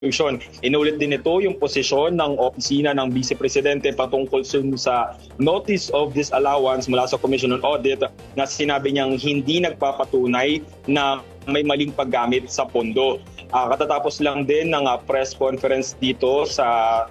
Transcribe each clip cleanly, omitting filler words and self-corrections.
prosecution. Inulit din ito yung posisyon ng opisina ng Vice Presidente patungkol sa Notice of Disallowance mula sa Commission on Audit na sinabi niyang hindi nagpapatunay na may maling paggamit sa pondo. Katatapos lang din ng press conference dito sa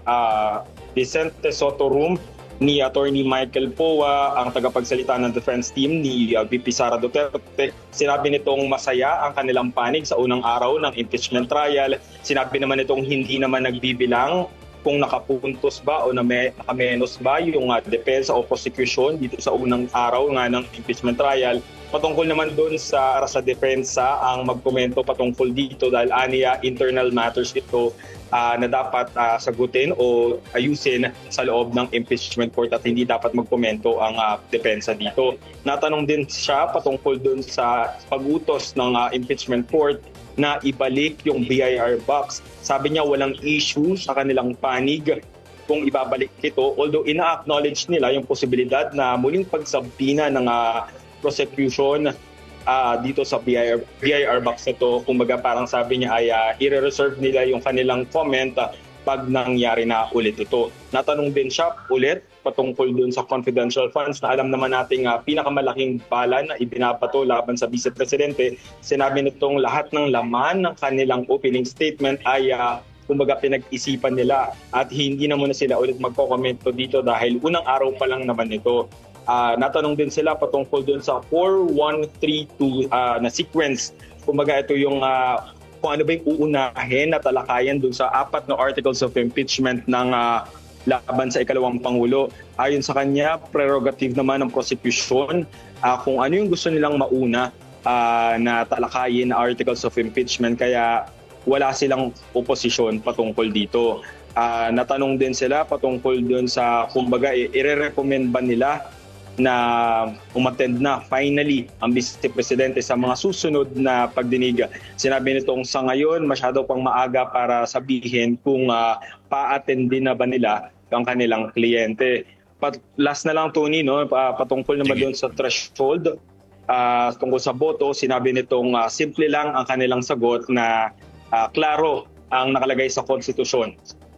Vicente Soto Room ni Attorney Michael Poa, ang tagapagsalita ng defense team ni VP Sara Duterte. Sinabi nitong masaya ang kanilang panig sa unang araw ng impeachment trial. Sinabi naman nitong hindi naman nagbibilang kung nakapuntos ba o nakamenos ba yung depensa o prosecution dito sa unang araw nga ng impeachment trial. Patungkol naman doon sa depensa ang magkomento patungkol dito dahil aniya internal matters ito na dapat sagutin o ayusin sa loob ng impeachment court at hindi dapat magkomento ang depensa dito. Natanong din siya patungkol doon sa pag-utos ng impeachment court na ibalik yung BIR box. Sabi niya walang issue sa kanilang panig kung ibabalik ito, although ina-acknowledge nila yung posibilidad na muling pagsabina ng prosecution dito sa BIR box ito. Kumbaga parang sabi niya ay i-reserve nila yung kanilang comment pag nangyari na ulit ito. Natanong din siya ulit patungkol dun sa confidential funds na alam naman nating pinakamalaking bala na ibinabato laban sa Vice Presidente. Sinabi nitong lahat ng laman ng kanilang opening statement ay kumbaga pinag-isipan nila at hindi na muna sila ulit magkokomento dito dahil unang araw pa lang naman ito. Natanong din sila patungkol dun sa 4132 na sequence. Kumbaga ito yung kung ano ba yung uunahin na talakayan dun sa 4 na articles of impeachment ng laban sa ikalawang Pangulo. Ayon sa kanya, prerogative naman ng prosecution kung ano yung gusto nilang mauna na talakayin na articles of impeachment, kaya wala silang oposisyon patungkol dito. Natanong din sila patungkol dun sa kumbaga i-recommend ba nila na umattend na finally ang Vice Presidente sa mga susunod na pagdinig. Sinabi nitong sa ngayon masyado pang maaga para sabihin kung pa-attendin na ba nila ang kanilang kliyente. Last na lang, Tony, no, patungkol naman doon sa threshold, tungkol sa boto, sinabi nitong simple lang ang kanilang sagot na klaro ang nakalagay sa konstitusyon.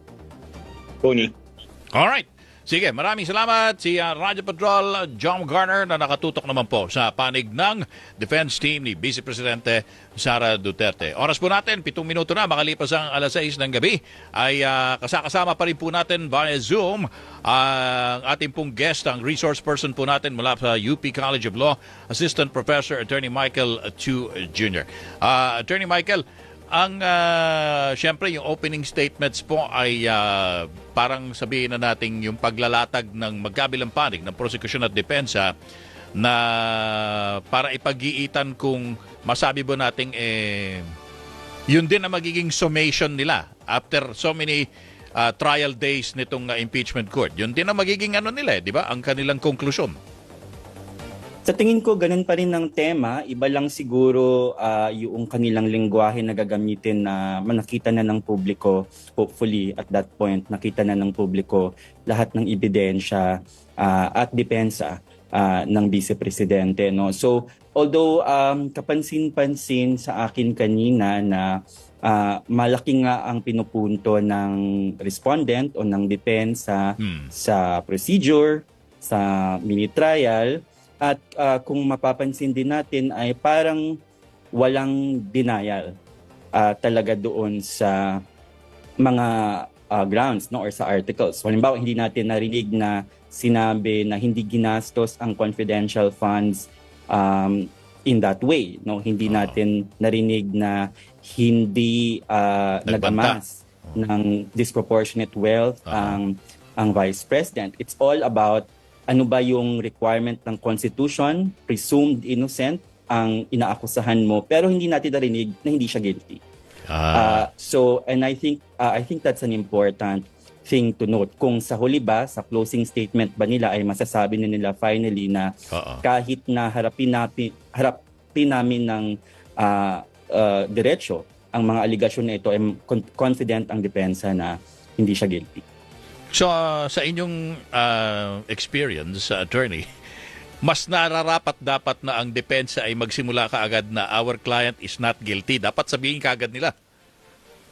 Tony. Alright. Sige, maraming salamat si Radyo Patrol John Garner na nakatutok naman po sa panig ng defense team ni Vice Presidente Sara Duterte. Oras po natin, 7 minuto na, makalipas ang 6:00 ng gabi, ay kasama pa rin po natin via Zoom ang ating pong guest, ang resource person po natin mula sa UP College of Law, Assistant Professor Attorney Michael Chu Jr. Attorney Michael, siyempre yung opening statements po ay parang sabihin na natin yung paglalatag ng magkabilang panig ng prosecution at depensa na para ipag-iitan kung masabi ba natin yun din na magiging summation nila after so many trial days nitong impeachment court. Yun din na magiging nila, di ba? Ang kanilang konklusyon. Sa tingin ko, ganun pa rin ng tema. Iba lang siguro yung kanilang lengguwahe na gagamitin na nakita na ng publiko. Hopefully, at that point, nakita na ng publiko lahat ng ebidensya at depensa ng Vice Presidente. No? So, although kapansin-pansin sa akin kanina na malaki nga ang pinupunto ng respondent o ng depensa sa procedure, sa mini-trial, at kung mapapansin din natin ay parang walang denial talaga doon sa mga grounds, no, or sa articles. Halimbawa, hindi natin narinig na sinabi na hindi ginastos ang confidential funds in that way. No? Hindi natin narinig na hindi nagamas ng disproportionate wealth ang Vice President. It's all about ano ba yung requirement ng Constitution, presumed innocent ang inaakusahan mo, pero hindi natin narinig na hindi siya guilty. And I think that's an important thing to note. Kung sa huli ba, sa closing statement ba nila ay masasabi na nila finally na kahit na harapin namin ng diretsyo ang mga aligasyon na ito, ay confident ang depensa na hindi siya guilty. So, sa inyong experience, attorney, mas nararapat dapat na ang depensa ay magsimula kaagad na our client is not guilty. Dapat sabihin kaagad nila.